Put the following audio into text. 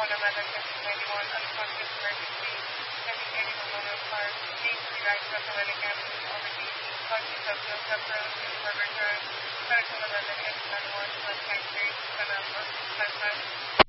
111-1591, unconscious emergency, indicating a moment apart, need to rewrite separating damage over the conscious of no separate in Harvard Drive, medical 11 X91, left hand 3, 7 5 5.